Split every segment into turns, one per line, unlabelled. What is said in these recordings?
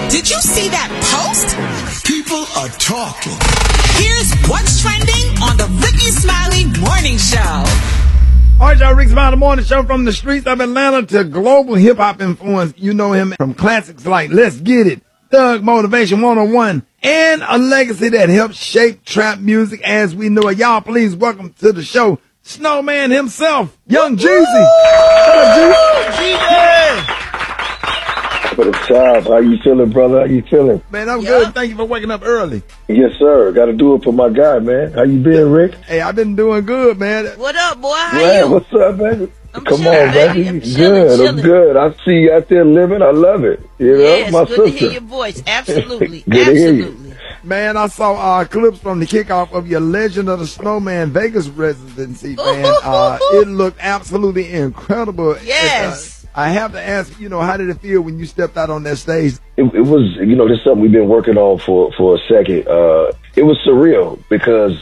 Did you see that post?
People are talking.
Here's what's trending on the Ricky Smiley Morning Show.
All right, y'all, Ricky Smiley Morning Show, from the streets of Atlanta to global hip-hop influence. You know him from classics like Let's Get It, Thug Motivation 101, and a legacy that helped shape trap music as we know it. Y'all, please welcome to the show Snowman himself, Young Jeezy. What up, Jeezy?
What's up? How you feeling, brother? How you feeling?
Man, I'm good. Thank you for waking up early.
Yes, sir. Got to do it for my guy, man. How you been, Rick?
Hey, I've been doing good, man.
What up, boy? How
man,
you?
What's up, baby?
I'm
Come
chilling,
on, baby.
I'm
I'm good. I see you out there living. I love it. You know,
yes,
my
good
sister.
to hear your voice. Absolutely.
Good to hear you.
Absolutely.
Man, I saw clips from the kickoff of your Legend of the Snowman Vegas residency, man. It looked absolutely incredible.
Yes.
I have to ask, how did it feel when you stepped out on that stage?
It was, this is something we've been working on for a second. It was surreal because,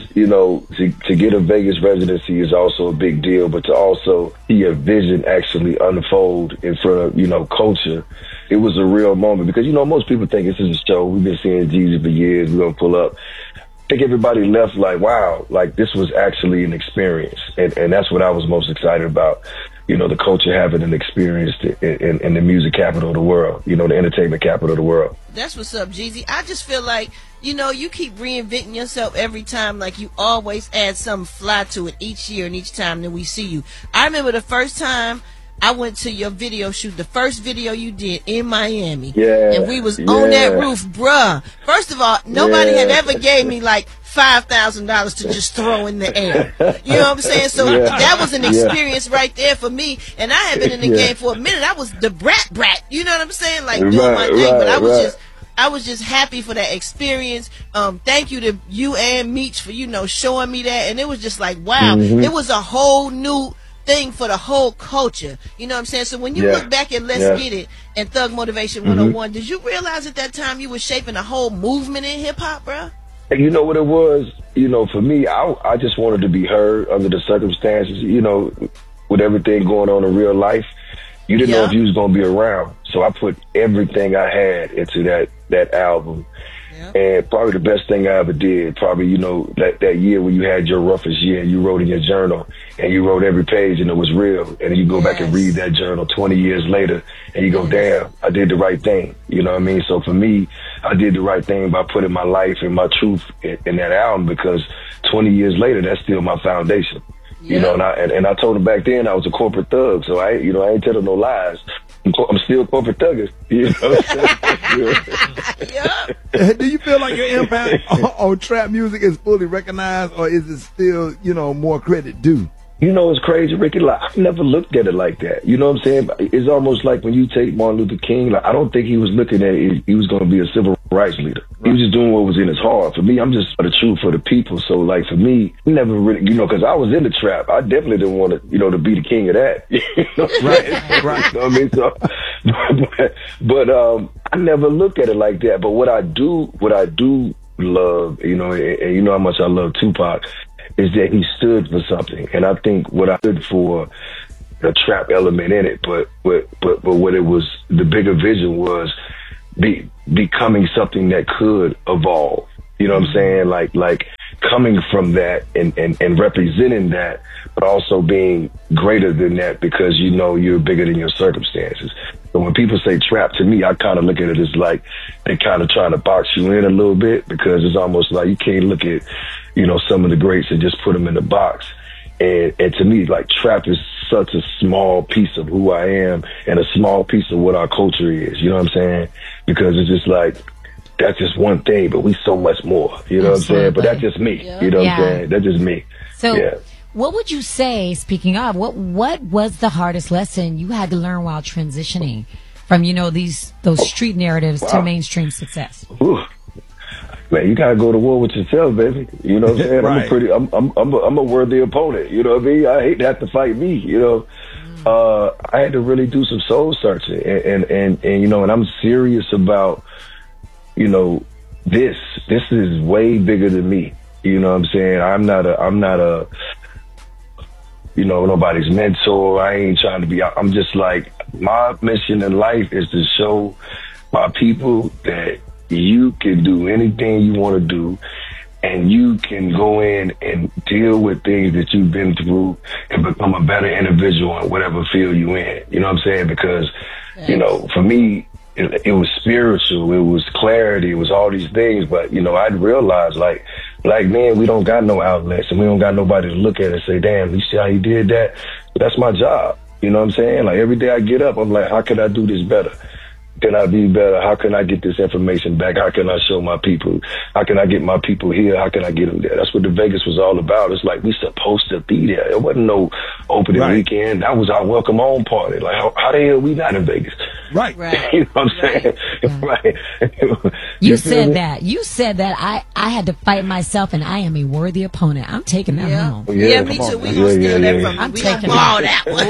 to get a Vegas residency is also a big deal, but to also see your vision actually unfold in front of, culture, it was a real moment because, most people think this is a show. We've been seeing Jeezy for years. We're going to pull up. I think everybody left like, wow, like this was actually an experience. And that's what I was most excited about. The culture having an experience in the music capital of the world, the entertainment capital of the world.
That's what's up, Jeezy. I just feel like, you keep reinventing yourself every time. Like you always add something fly to it each year and each time that we see you. I remember the first time I went to your video shoot, the first video you did in Miami.
Yeah.
And we was on that roof, bruh. First of all, nobody had ever gave me like $5,000 to just throw in the air. You know what I'm saying? So that was an experience right there for me. And I had been in the game for a minute. I was the brat. You know what I'm saying? Like doing my thing. But I was just happy for that experience. Thank you to you and Meech for, showing me that. And it was just like, wow.
Mm-hmm.
It was a whole new thing for the whole culture. You know what I'm saying? So when you look back at Let's Get It and Thug Motivation 101, did you realize at that time you were shaping a whole movement in hip-hop, bro?
You know what it was? For me, I just wanted to be heard under the circumstances, with everything going on in real life. You didn't know if you was going to be around. So I put everything I had into that album. And probably the best thing I ever did, probably, that year when you had your roughest year and you wrote in your journal and you wrote every page and it was real. And you go back and read that journal 20 years later and you go, damn, I did the right thing. You know what I mean? So for me, I did the right thing by putting my life and my truth in that album because 20 years later, that's still my foundation. And I told him back then I was a corporate thug. So I ain't telling no lies. I'm still corporate thugging.
Do you feel like your impact on trap music is fully recognized, or is it still, more credit due?
It's crazy, Ricky. Like, I never looked at it like that. You know what I'm saying? It's almost like when you take Martin Luther King, like, I don't think he was looking at it, he was going to be a civil rights leader. Right. He was just doing what was in his heart. For me, I'm just the truth for the people. So, like, for me, never really, because I was in the trap. I definitely didn't want to, to be the king of that. Right. You know what I mean? So, but I never look at it like that. But what I do love, and how much I love Tupac, is that he stood for something. And I think what I stood for, the trap element in it, but what it was, the bigger vision was becoming something that could evolve. You know what I'm saying? Like coming from that and representing that, but also being greater than that because you're bigger than your circumstances. So when people say trap, to me, I kind of look at it as like they're kind of trying to box you in a little bit because it's almost like you can't look at, some of the greats and just put them in the box. And to me, like trap is such a small piece of who I am and a small piece of what our culture is. You know what I'm saying? Because it's just like, that's just one thing, but we so much more. You know what I'm saying? But that's just me. Yeah. You know what I'm saying? That's just me.
So what would you say, speaking of, what was the hardest lesson you had to learn while transitioning from, those street narratives to mainstream success?
Ooh. Man, you gotta go to war with yourself, baby. You know what I'm saying? Right. I'm a worthy opponent. You know what I mean? I hate to have to fight me. I had to really do some soul searching, and I'm serious about, this is way bigger than me. You know what I'm saying? I'm not a nobody's mentor. I ain't trying to be. I'm just like, my mission in life is to show by people that you can do anything you want to do, and you can go in and deal with things that you've been through and become a better individual in whatever field you're in. You know what I'm saying? Because, you know, for me, it was spiritual, it was clarity, it was all these things. But, you know, I'd realized, like, black men, we don't got no outlets, and we don't got nobody to look at and say, damn, you see how he did that? That's my job. You know what I'm saying? Like, every day I get up, I'm like, how can I do this better? Can I be better? How can I get this information back? How can I show my people? How can I get my people here? How can I get them there? That's what the Vegas was all about. It's like we supposed to be there. It wasn't no opening weekend. That was our welcome home party. Like, how the hell we not in Vegas?
Right.
You know what I'm saying? Right.
You said that. You said that. I had to fight myself, and I am a worthy opponent. I'm taking that home.
Yeah, me too. We gonna steal that from you.
I'm
We
taking
gonna ball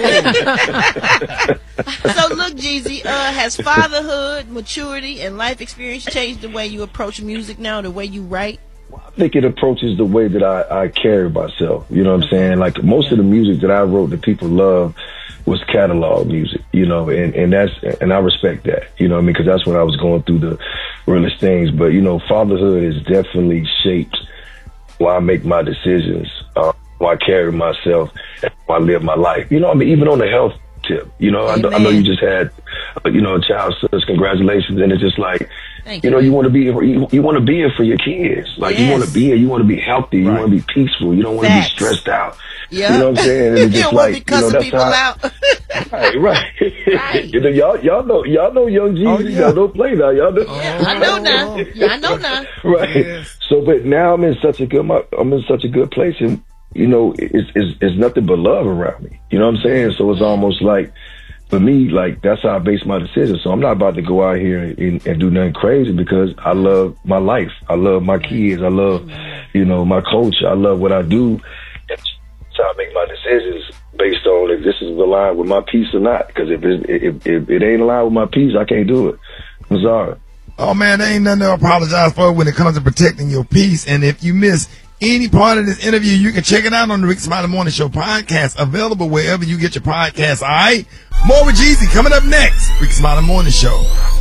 that one. So look, Jeezy, has fatherhood, maturity, and life experience changed the way you approach music now, the way you write?
I think it approaches the way that I carry myself. You know what I'm saying? Like, most of the music that I wrote that people love was catalog music, you know, and I respect that, you know what I mean? Because that's when I was going through the realest things. But, you know, fatherhood has definitely shaped why I make my decisions, why I carry myself, why I live my life. You know what I mean? Even on the health tip, you know, I know you just had, you know, a child, so congratulations. And it's just like, you know, you want to be here for your kids. Like, you want to be here, you want to be healthy, you want to be peaceful, you don't want to be stressed out.
Yeah.
You know what I'm saying? And it's
You
just
don't want to be
like,
cussing
that's
people out.
Right. You know, y'all know Young Jeezy. Y'all don't play now. Y'all know.
I know now. Yeah, I know now.
Right. Yes. So, but now I'm in such a good place, and you know, it's nothing but love around me. You know what I'm saying? So it's almost like, for me, like, that's how I base my decisions. So I'm not about to go out here and do nothing crazy, because I love my life. I love my kids. I love, you know, my culture. I love what I do. That's how I make my decisions, based on if this is aligned with my peace or not. Because if it ain't aligned with my peace, I can't do it. I'm sorry.
Oh, man, there ain't nothing to apologize for when it comes to protecting your peace. And if you miss any part of this interview, you can check it out on the Rickey Smiley Morning Show podcast, available wherever you get your podcasts. All right? More with Jeezy coming up next. Rickey Smiley Morning Show.